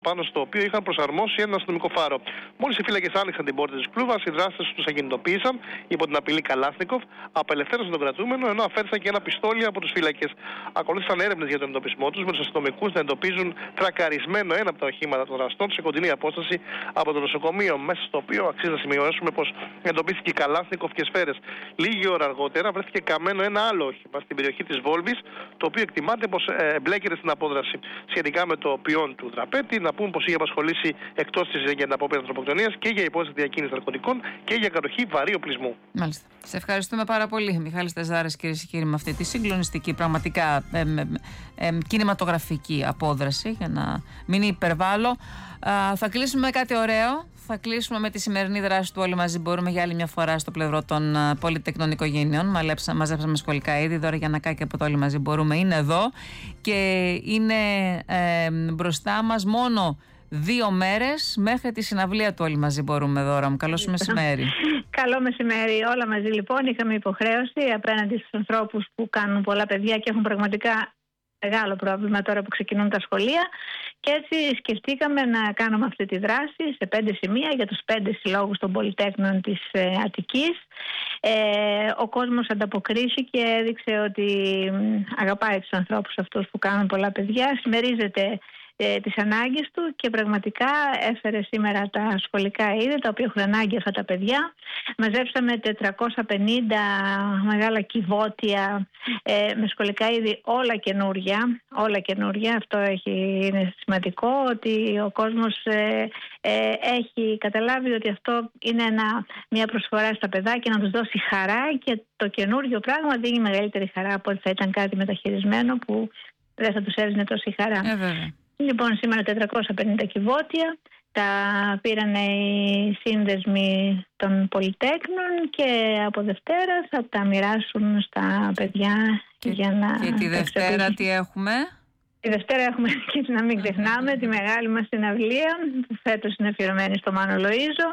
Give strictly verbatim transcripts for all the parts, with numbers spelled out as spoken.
πάνω στο οποίο είχαν προσαρμόσει ένα αστυνομικό φάρο. Μόλις οι φύλακες άνοιξαν την πόρτα της κλούβας, οι δράστες τους ακινητοποίησαν υπό την απειλή Καλάσνικοφ, απελευθέρωσαν τον κρατούμενο, ενώ αφαίρεσαν και ένα πιστόλι από τους φύλακες. Ακολούθησαν έρευνες για τον εντοπισμό τους, με τους αστυνομικούς να εντοπίζουν τρακαρισμένο ένα από τα οχήματα των δραστών σε κοντινή απόσταση από το νοσοκομείο, μέσα στο οποίο αξίζει να σημειώσουμε πως εντοπίστηκε Καλάσνικοφ και σφαίρες. Λίγη ώρα αργότερα βρέθηκε καμένο ένα άλλο όχημα στην περιοχή της Βόλβης, το οποίο εκτιμάται πως εμπλέκεται στην απόδραση. Σχετικά με το ποιόν του δραπέτη, να πούμε πως είχε απασχολήσει εκτός της για την απόπειρα ανθρωποκτονίας και για υπόθεση διακίνησης ναρκωτικών και για κατοχή βαρύ οπλισμού. Μάλιστα. Σε ευχαριστούμε πάρα πολύ, Μιχάλης Τεζάρης, κυρίες και κύριοι, με αυτή τη συγκλονιστική, πραγματικά ε, ε, ε, κινηματογραφική απόδραση, για να μην υπερβάλλω. Α, θα κλείσουμε με κάτι ωραίο. Θα κλείσουμε με τη σημερινή δράση του Όλοι Μαζί Μπορούμε για άλλη μια φορά στο πλευρό των uh, πολυτεχνών οικογένειων. Μαλέψα, μαζέψαμε σχολικά είδη. Δώρα Γιαννακάκη από το Όλοι Μαζί Μπορούμε είναι εδώ και είναι ε, μπροστά μας μόνο δύο μέρες μέχρι τη συναυλία του Όλοι Μαζί Μπορούμε. Δώρα μου, καλώς μεσημέρι. Καλό μεσημέρι. Όλα μαζί λοιπόν είχαμε υποχρέωση απέναντι στους ανθρώπους που κάνουν πολλά παιδιά και έχουν πραγματικά μεγάλο πρόβλημα τώρα που ξεκινούν τα σχολεία, και έτσι σκεφτήκαμε να κάνουμε αυτή τη δράση σε πέντε σημεία για τους πέντε συλλόγους των πολυτέχνων της ε, Αττικής. Ε, ο κόσμος ανταποκρίθηκε, έδειξε ότι αγαπάει τους ανθρώπους αυτούς που κάνουν πολλά παιδιά, συμμερίζεται ε, τις ανάγκες του και πραγματικά έφερε σήμερα τα σχολικά είδη τα οποία έχουν ανάγκη αυτά τα παιδιά. Μαζέψαμε τετρακόσια πενήντα μεγάλα κυβότια ε, με σχολικά είδη, όλα καινούρια, όλα καινούρια. Αυτό έχει, είναι σημαντικό, ότι ο κόσμος ε, ε, έχει καταλάβει ότι αυτό είναι ένα, μια προσφορά στα παιδάκια, να τους δώσει χαρά, και το καινούριο πράγμα δίνει μεγαλύτερη χαρά από ότι θα ήταν κάτι μεταχειρισμένο που δεν θα τους έδινε τόση χαρά. Ε, Λοιπόν, σήμερα τετρακόσια πενήντα κυβότια τα πήραν οι σύνδεσμοι των πολυτέχνων και από Δευτέρα θα τα μοιράσουν στα παιδιά. Και, για να και τη Δευτέρα τι έχουμε? Τη Δευτέρα έχουμε, και να μην ξεχνάμε, τη μεγάλη μας συναυλία που φέτος είναι αφιερωμένη στο Μάνο Λοΐζο.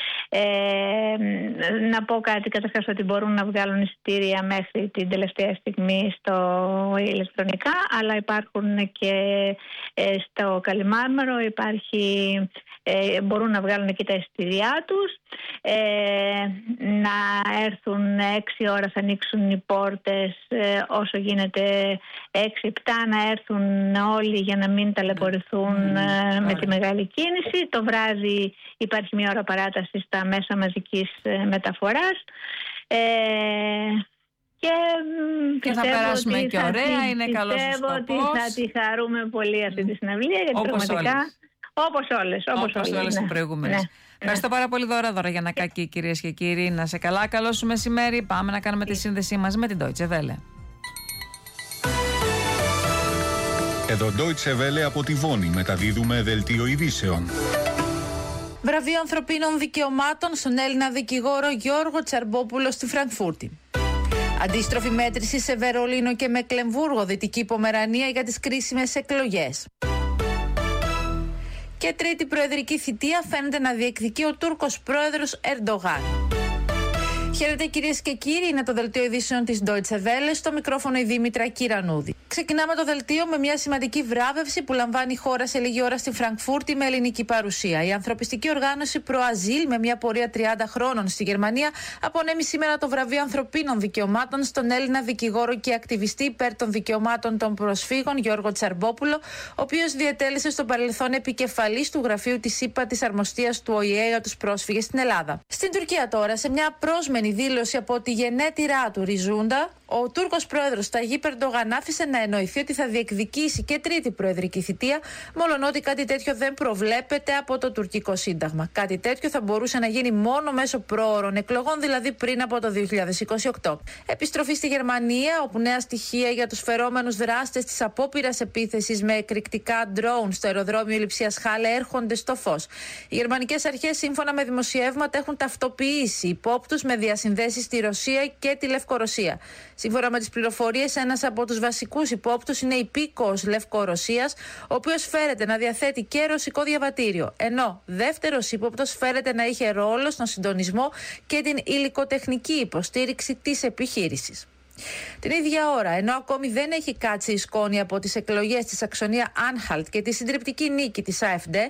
Ε, να πω κάτι καταρχάς, ότι μπορούν να βγάλουν εισιτήρια μέχρι την τελευταία στιγμή στο ηλεκτρονικά, αλλά υπάρχουν και ε, στο Καλιμάρμαρο, υπάρχει, ε, μπορούν να βγάλουν εκεί τα εισιτήριά τους. Ε, να έρθουν έξι ώρα, θα ανοίξουν οι πόρτες, ε, όσο γίνεται έξι επτά να έρθουν όλοι για να μην ταλαιπωρηθούν mm, ε, με τη μεγάλη κίνηση. Το βράδυ υπάρχει μια ώρα παράταση στα μέσα μαζικής ε, μεταφοράς. Ε, Και, και θα περάσουμε και ωραία, είναι καλός ο σκοπός. Πιστεύω ότι θα τη χαρούμε πολύ αυτή τη συναυλία, γιατί όπως πραγματικά όλες. όπως όλες, όπως όπως όλες ναι. οι προηγούμενες. Ναι. Ευχαριστώ πάρα πολύ, Δώρα Δώρα Γιαννακάκη, κυρίες και κύριοι. Να σε καλά, καλό σου μεσημέρι. Πάμε να κάνουμε τη σύνδεσή μας με την Deutsche Welle. Εδώ Deutsche Welle από τη Βόνη, μεταδίδουμε δελτίο ειδήσεων. Βραβείο Ανθρωπίνων Δικαιωμάτων στον Έλληνα δικηγόρο Γιώργο Τσαρμπόπουλο στη Φραγκφούρτη. Αντίστροφη μέτρηση σε Βερολίνο και Μεκλεμβούργο, Δυτική Πομερανία, για τις κρίσιμες εκλογές. Και τρίτη προεδρική θητεία φαίνεται να διεκδικεί ο Τούρκος πρόεδρος Ερντογάν. Χαίρετε κυρίες και κύριοι, είναι το δελτίο ειδήσεων της Deutsche Welle, στο μικρόφωνο η Δήμητρα Κυρανούδη. Ξεκινάμε το δελτίο με μια σημαντική βράβευση που λαμβάνει η χώρα σε λίγη ώρα στη Φραγκφούρτη με ελληνική παρουσία. Η ανθρωπιστική οργάνωση Προαζήλ, με μια πορεία τριάντα χρόνων στη Γερμανία, απονέμει σήμερα το βραβείο Ανθρωπίνων Δικαιωμάτων στον Έλληνα δικηγόρο και ακτιβιστή υπέρ των δικαιωμάτων των προσφύγων Γιώργο Τσαρμπόπουλο, ο οποίος διετέλεσε στο παρελθόν επικεφαλής του γραφείου της ΥΠΑΤης Αρμοστίας του Ο Η Ε για τους πρόσφυγες στην Ελλάδα. Στην Τουρκία τώρα, σε μια πρόσμενη δήλωση από τη γενέτειρά του Ριζούντα, ο Τούρκος πρόεδρος Ταγίπ Ερντογάν άφησε να εννοηθεί ότι θα διεκδικήσει και τρίτη προεδρική θητεία, μόλον ότι κάτι τέτοιο δεν προβλέπεται από το τουρκικό σύνταγμα. Κάτι τέτοιο θα μπορούσε να γίνει μόνο μέσω προώρων εκλογών, δηλαδή πριν από το δύο χιλιάδες είκοσι οκτώ. Επιστροφή στη Γερμανία, όπου νέα στοιχεία για τους φερόμενους δράστες της απόπειρας επίθεσης με εκρηκτικά drone στο αεροδρόμιο Λειψίας Χάλε έρχονται στο φως. Οι γερμανικές αρχές, σύμφωνα με δημοσιεύματα, έχουν ταυτοποιήσει υπόπτους με διασυνδέσεις στη Ρωσία και τη Λευκορωσία. Σύμφωνα με τις πληροφορίες, ένας από τους βασικούς υπόπτους είναι υπήκοος Λευκορωσίας, ο οποίος φέρεται να διαθέτει και ρωσικό διαβατήριο, ενώ δεύτερος υπόπτος φέρεται να είχε ρόλο στον συντονισμό και την υλικοτεχνική υποστήριξη της επιχείρησης. Την ίδια ώρα, ενώ ακόμη δεν έχει κάτσει η σκόνη από τις εκλογές στη Σαξονία Άνχαλτ και τη συντριπτική νίκη της AfD,